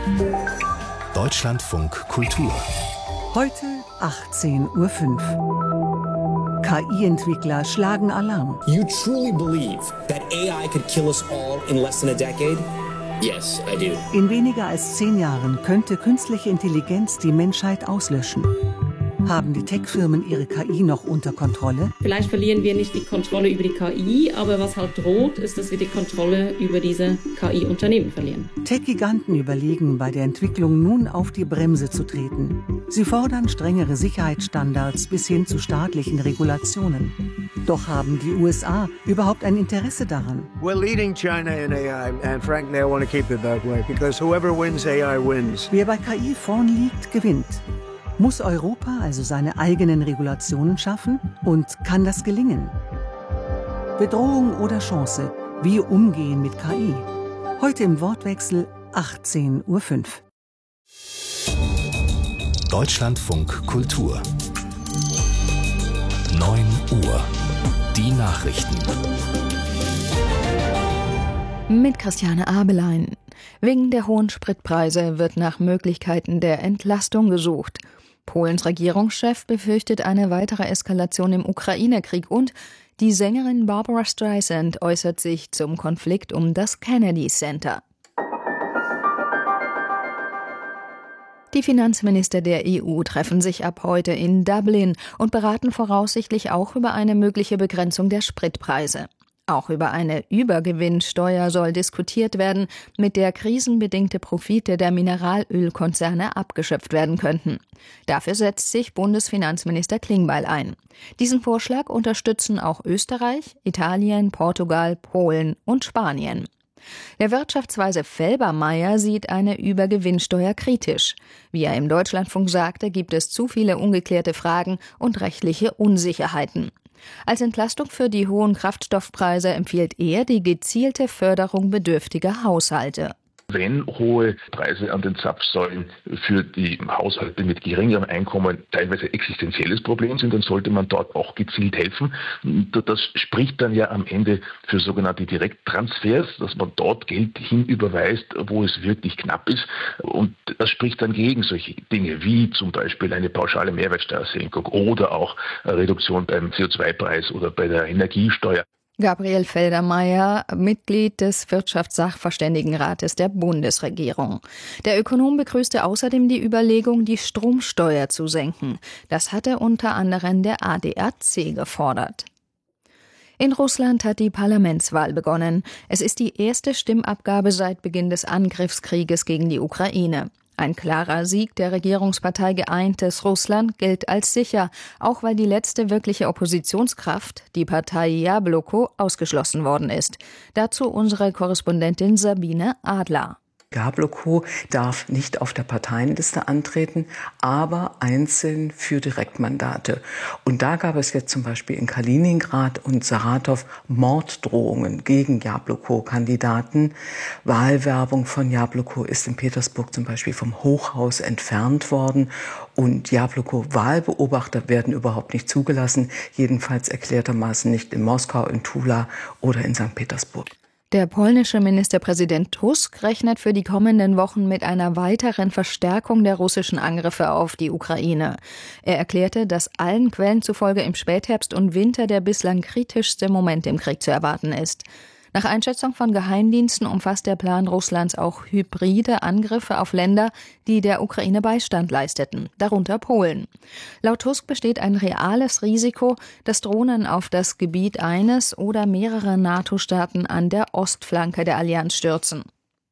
Deutschlandfunk Kultur. Heute 18:05 Uhr. KI-Entwickler schlagen Alarm. You truly believe that AI could kill us all in less than a decade? Yes, I do. In weniger als 10 Jahren könnte künstliche Intelligenz die Menschheit auslöschen. Haben die Tech-Firmen ihre KI noch unter Kontrolle? Vielleicht verlieren wir nicht die Kontrolle über die KI, aber was halt droht, ist, dass wir die Kontrolle über diese KI-Unternehmen verlieren. Tech-Giganten überlegen, bei der Entwicklung nun auf die Bremse zu treten. Sie fordern strengere Sicherheitsstandards bis hin zu staatlichen Regulationen. Doch haben die USA überhaupt ein Interesse daran? We're leading China in AI, and frankly, I want to keep it that way, because whoever wins AI wins. Wer bei KI vorn liegt, gewinnt. Muss Europa also seine eigenen Regulationen schaffen? Und kann das gelingen? Bedrohung oder Chance? Wie umgehen mit KI? Heute im Wortwechsel 18:05 Uhr. Deutschlandfunk Kultur. 9 Uhr. Die Nachrichten. Mit Christiane Abelein. Wegen der hohen Spritpreise wird nach Möglichkeiten der Entlastung gesucht. Polens Regierungschef befürchtet eine weitere Eskalation im Ukraine-Krieg und die Sängerin Barbra Streisand äußert sich zum Konflikt um das Kennedy Center. Die Finanzminister der EU treffen sich ab heute in Dublin und beraten voraussichtlich auch über eine mögliche Begrenzung der Spritpreise. Auch über eine Übergewinnsteuer soll diskutiert werden, mit der krisenbedingte Profite der Mineralölkonzerne abgeschöpft werden könnten. Dafür setzt sich Bundesfinanzminister Klingbeil ein. Diesen Vorschlag unterstützen auch Österreich, Italien, Portugal, Polen und Spanien. Der Wirtschaftsweise Felbermayr sieht eine Übergewinnsteuer kritisch. Wie er im Deutschlandfunk sagte, gibt es zu viele ungeklärte Fragen und rechtliche Unsicherheiten. Als Entlastung für die hohen Kraftstoffpreise empfiehlt er die gezielte Förderung bedürftiger Haushalte. Wenn hohe Preise an den Zapfsäulen für die Haushalte mit geringerem Einkommen teilweise existenzielles Problem sind, dann sollte man dort auch gezielt helfen. Das spricht dann ja am Ende für sogenannte Direkttransfers, dass man dort Geld hinüberweist, wo es wirklich knapp ist. Und das spricht dann gegen solche Dinge wie zum Beispiel eine pauschale Mehrwertsteuersenkung oder auch eine Reduktion beim CO2-Preis oder bei der Energiesteuer. Gabriel Felbermayr, Mitglied des Wirtschaftssachverständigenrates der Bundesregierung. Der Ökonom begrüßte außerdem die Überlegung, die Stromsteuer zu senken. Das hatte unter anderem der ADAC gefordert. In Russland hat die Parlamentswahl begonnen. Es ist die erste Stimmabgabe seit Beginn des Angriffskrieges gegen die Ukraine. Ein klarer Sieg der Regierungspartei Geeintes Russland gilt als sicher, auch weil die letzte wirkliche Oppositionskraft, die Partei Jabloko, ausgeschlossen worden ist. Dazu unsere Korrespondentin Sabine Adler. Jabloko darf nicht auf der Parteienliste antreten, aber einzeln für Direktmandate. Und da gab es jetzt zum Beispiel in Kaliningrad und Saratow Morddrohungen gegen Jabloko-Kandidaten. Wahlwerbung von Jabloko ist in Petersburg zum Beispiel vom Hochhaus entfernt worden. Und Jabloko-Wahlbeobachter werden überhaupt nicht zugelassen, jedenfalls erklärtermaßen nicht in Moskau, in Tula oder in St. Petersburg. Der polnische Ministerpräsident Tusk rechnet für die kommenden Wochen mit einer weiteren Verstärkung der russischen Angriffe auf die Ukraine. Er erklärte, dass allen Quellen zufolge im Spätherbst und Winter der bislang kritischste Moment im Krieg zu erwarten ist. Nach Einschätzung von Geheimdiensten umfasst der Plan Russlands auch hybride Angriffe auf Länder, die der Ukraine Beistand leisteten, darunter Polen. Laut Tusk besteht ein reales Risiko, dass Drohnen auf das Gebiet eines oder mehrerer NATO-Staaten an der Ostflanke der Allianz stürzen.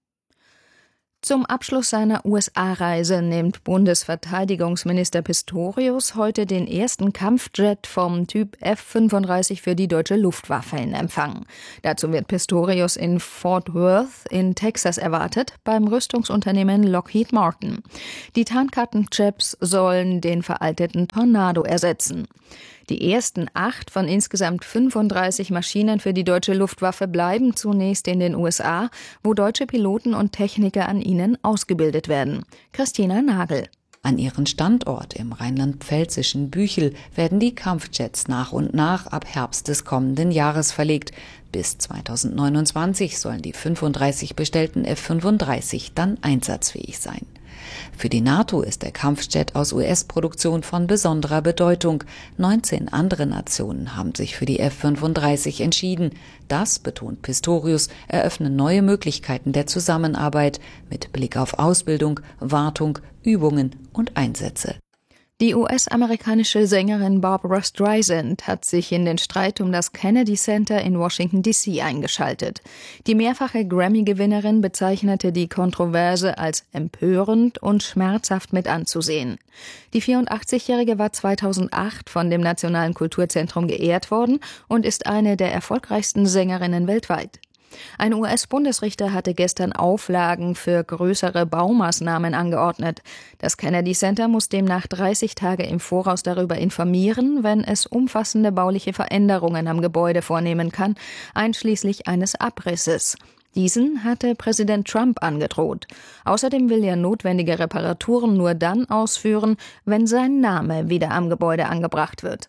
Zum Abschluss seiner USA-Reise nimmt Bundesverteidigungsminister Pistorius heute den ersten Kampfjet vom Typ F-35 für die deutsche Luftwaffe in Empfang. Dazu wird Pistorius in Fort Worth in Texas erwartet, beim Rüstungsunternehmen Lockheed Martin. Die Tarnkappenjets sollen den veralteten Tornado ersetzen. Die ersten 8 von insgesamt 35 Maschinen für die deutsche Luftwaffe bleiben zunächst in den USA, wo deutsche Piloten und Techniker an ihnen ausgebildet werden. Christina Nagel. An ihren Standort im rheinland-pfälzischen Büchel werden die Kampfjets nach und nach ab Herbst des kommenden Jahres verlegt. Bis 2029 sollen die 35 bestellten F-35 dann einsatzfähig sein. Für die NATO ist der Kampfjet aus US-Produktion von besonderer Bedeutung. 19 andere Nationen haben sich für die F-35 entschieden. Das, betont Pistorius, eröffne neue Möglichkeiten der Zusammenarbeit mit Blick auf Ausbildung, Wartung, Übungen und Einsätze. Die US-amerikanische Sängerin Barbra Streisand hat sich in den Streit um das Kennedy Center in Washington, D.C. eingeschaltet. Die mehrfache Grammy-Gewinnerin bezeichnete die Kontroverse als empörend und schmerzhaft mit anzusehen. Die 84-Jährige war 2008 von dem Nationalen Kulturzentrum geehrt worden und ist eine der erfolgreichsten Sängerinnen weltweit. Ein US-Bundesrichter hatte gestern Auflagen für größere Baumaßnahmen angeordnet. Das Kennedy Center muss demnach 30 Tage im Voraus darüber informieren, wenn es umfassende bauliche Veränderungen am Gebäude vornehmen kann, einschließlich eines Abrisses. Diesen hatte Präsident Trump angedroht. Außerdem will er notwendige Reparaturen nur dann ausführen, wenn sein Name wieder am Gebäude angebracht wird.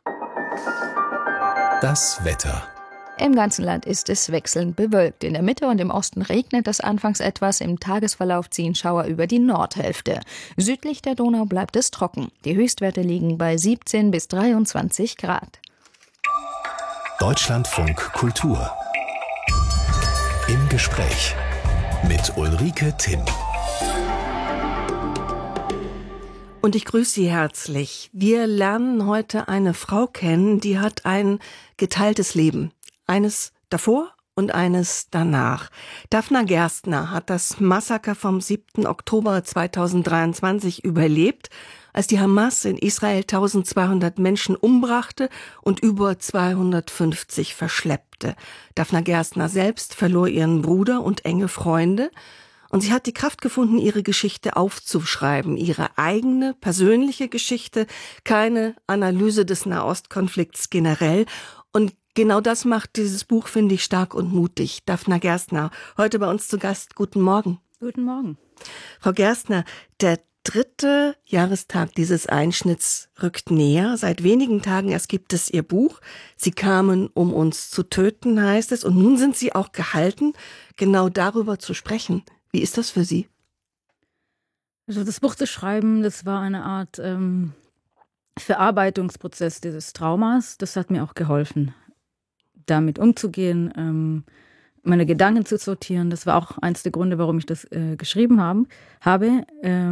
Das Wetter. Im ganzen Land ist es wechselnd bewölkt. In der Mitte und im Osten regnet es anfangs etwas. Im Tagesverlauf ziehen Schauer über die Nordhälfte. Südlich der Donau bleibt es trocken. Die Höchstwerte liegen bei 17 bis 23 Grad. Deutschlandfunk Kultur. Im Gespräch mit Ulrike Timm. Und ich grüße Sie herzlich. Wir lernen heute eine Frau kennen, die hat ein geteiltes Leben. Eines davor und eines danach. Daphna Gerstner hat das Massaker vom 7. Oktober 2023 überlebt, als die Hamas in Israel 1200 Menschen umbrachte und über 250 verschleppte. Daphna Gerstner selbst verlor ihren Bruder und enge Freunde. Und sie hat die Kraft gefunden, ihre Geschichte aufzuschreiben, ihre eigene persönliche Geschichte, keine Analyse des Nahostkonflikts generell. Und genau das macht dieses Buch, finde ich, stark und mutig. Daphna Gerstner, heute bei uns zu Gast. Guten Morgen. Guten Morgen. Frau Gerstner, der 3. Jahrestag dieses Einschnitts rückt näher. Seit wenigen Tagen erst gibt es Ihr Buch. Sie kamen, um uns zu töten, heißt es. Und nun sind Sie auch gehalten, genau darüber zu sprechen. Wie ist das für Sie? Also das Buch zu schreiben, das war eine Art Verarbeitungsprozess dieses Traumas. Das hat mir auch geholfen, damit umzugehen, meine Gedanken zu sortieren. Das war auch eins der Gründe, warum ich das geschrieben habe.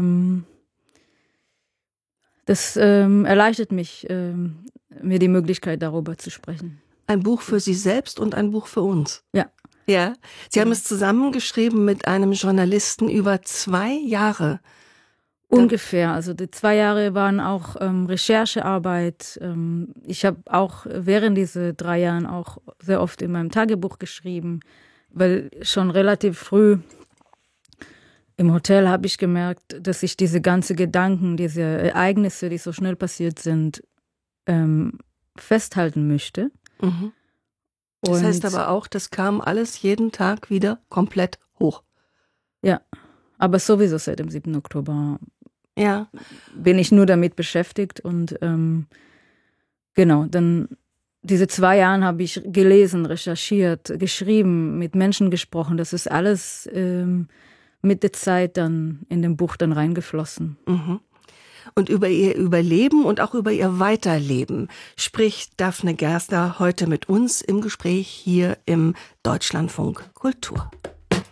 Das erleichtert mich, mir die Möglichkeit, darüber zu sprechen. Ein Buch für Sie selbst und ein Buch für uns. Ja. Ja. Sie haben es zusammengeschrieben mit einem Journalisten über 2 Jahre. Ungefähr. Also die 2 Jahre waren auch Recherchearbeit. Ich habe auch während diese 3 Jahren auch sehr oft in meinem Tagebuch geschrieben, weil schon relativ früh im Hotel habe ich gemerkt, dass ich diese ganzen Gedanken, diese Ereignisse, die so schnell passiert sind, festhalten möchte. Mhm. Das heißt aber auch, das kam alles jeden Tag wieder komplett hoch. Ja, aber sowieso seit dem 7. Oktober ja. Bin ich nur damit beschäftigt. Und genau, dann diese 2 Jahre habe ich gelesen, recherchiert, geschrieben, mit Menschen gesprochen. Das ist alles mit der Zeit dann in dem Buch dann reingeflossen. Mhm. Und über ihr Überleben und auch über ihr Weiterleben spricht Daphna Gerstner heute mit uns im Gespräch hier im Deutschlandfunk Kultur.